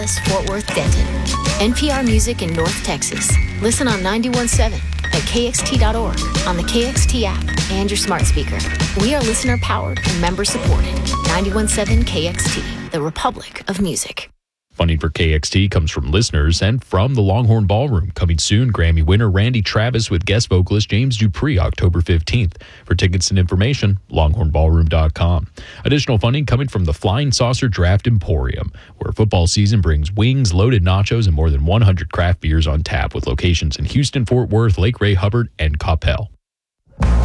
Fort Worth, Denton. NPR Music in North Texas. Listen on 91.7 at kxt.org, on the KXT app, and your smart speaker. We are listener-powered and member-supported. 91.7 KXT, the Republic of Music. Funding for KXT comes from listeners and from the Longhorn Ballroom. Coming soon, Grammy winner Randy Travis with guest vocalist James Dupree, October 15th. For tickets and information, longhornballroom.com. Additional funding coming from the Flying Saucer Draft Emporium, where football season brings wings, loaded nachos, and more than 100 craft beers on tap, with locations in Houston, Fort Worth, Lake Ray, Hubbard, and Coppell.